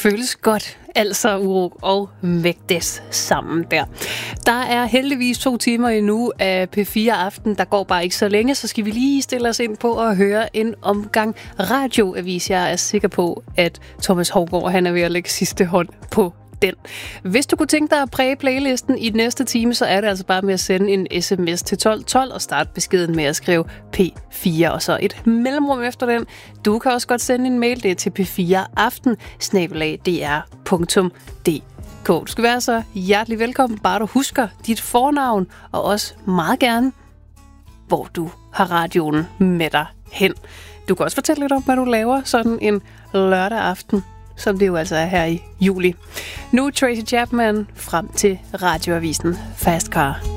føles godt, altså Uro og Vægtes sammen der. Der er heldigvis 2 timer endnu af P4 Aften. Der går bare ikke så længe, så skal vi lige stille os ind på at høre en omgang radioavis. Jeg er sikker på, at Thomas Hougaard, han er ved at lægge sidste hånd på den. Hvis du kunne tænke dig at præge playlisten i den næste time, så er det altså bare med at sende en sms til 1212 og starte beskeden med at skrive P4 og så et mellemrum efter den. Du kan også godt sende en mail, det er til p4aften@dr.dk. Du skal være så hjertelig velkommen, bare du husker dit fornavn og også meget gerne, hvor du har radioen med dig hen. Du kan også fortælle lidt om, hvad du laver sådan en lørdag aften, som det jo altså er her i juli. Nu Tracy Chapman frem til radioavisen Fast Car.